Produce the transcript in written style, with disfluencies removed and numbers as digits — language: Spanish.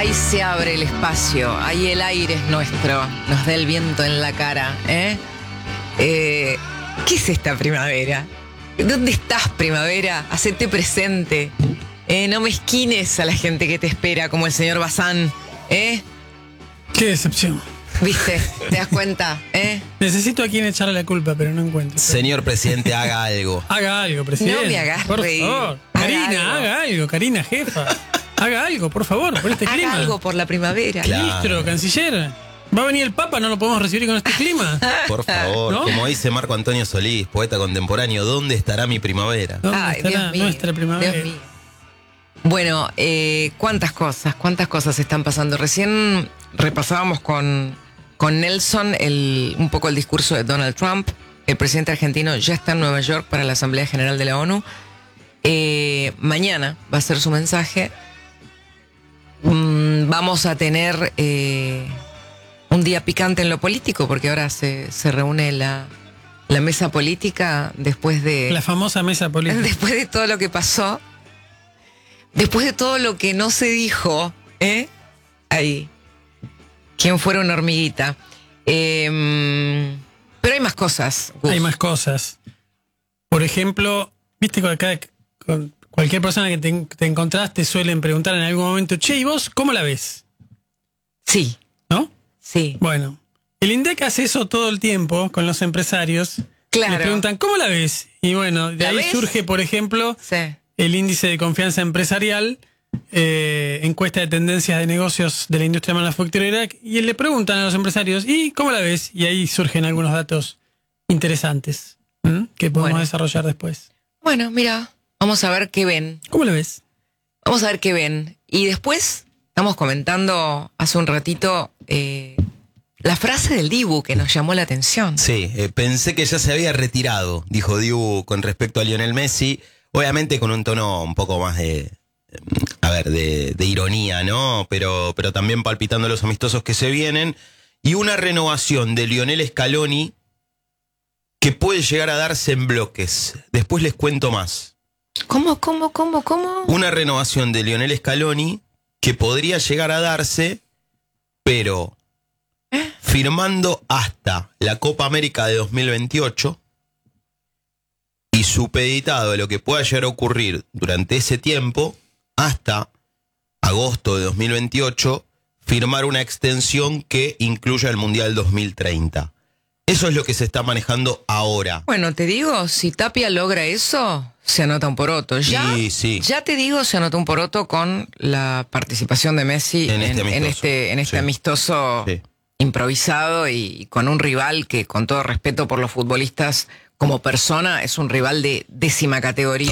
Ahí se abre el espacio, ahí el aire es nuestro, nos da el viento en la cara, ¿eh? ¿Qué es esta primavera? ¿Dónde estás, primavera? Hacete presente. No mezquines a la gente que te espera, como el señor Bazán, ¿eh? Qué decepción. ¿Viste? ¿Te das cuenta? Necesito a quien echarle la culpa, pero no encuentro. Señor presidente, haga algo. Haga algo, presidente. No me hagas por reír. favor. Haga Haga algo, Karina, jefa. Haga algo, por favor, por este Haga clima. algo por la primavera. Claro. Ministro, canciller. Va a venir el Papa, no lo podemos recibir con este clima. Por favor, ¿No? como dice Marco Antonio Solís, poeta contemporáneo, ¿dónde estará mi primavera? ¿Dónde Ay, estará Dios mío, nuestra primavera? Dios mío. Bueno, cuántas cosas están pasando. Recién repasábamos con Nelson un poco el discurso de Donald Trump. El presidente argentino ya está en Nueva York para la Asamblea General de la ONU. Mañana va a ser su mensaje. Vamos a tener un día picante en lo político, porque ahora se reúne la mesa política después de... La famosa mesa política. Después de todo lo que pasó, después de todo lo que no se dijo, ahí, ¿quién fuera una hormiguita? Pero hay más cosas, Gus. Hay más cosas. Por ejemplo, viste con cualquier persona que te encontrás te suelen preguntar en algún momento, che, ¿y vos cómo la ves? Sí, ¿No? sí. Bueno, el INDEC hace eso todo el tiempo con los empresarios. Claro. Les preguntan, ¿cómo la ves? Y bueno, de ¿La ahí ves? surge, por ejemplo, Sí. el índice de confianza empresarial, encuesta de tendencias de negocios de la industria manufacturera, y le preguntan a los empresarios, ¿y cómo la ves? Y ahí surgen algunos datos interesantes que podemos desarrollar después. Bueno, mira, vamos a ver qué ven. ¿Cómo la ves? Vamos a ver qué ven. Y después estamos comentando hace un ratito la frase del Dibu que nos llamó la atención. Sí, pensé que ya se había retirado, dijo Dibu con respecto a Lionel Messi, obviamente con un tono un poco más de ironía, ¿no? Pero también palpitando los amistosos que se vienen, y una renovación de Lionel Scaloni que puede llegar a darse en bloques. Después les cuento más. ¿Cómo? Una renovación de Lionel Scaloni que podría llegar a darse, pero firmando hasta la Copa América de 2028 y supeditado a lo que pueda llegar a ocurrir durante ese tiempo, hasta agosto de 2028, firmar una extensión que incluya el Mundial 2030. Eso es lo que se está manejando ahora. Bueno, te digo, si Tapia logra eso, se anota un poroto. Sí. Ya te digo, se anota un poroto con la participación de Messi en este Sí. amistoso Sí. improvisado y con un rival que, con todo respeto por los futbolistas, como persona, es un rival de 10ª categoría.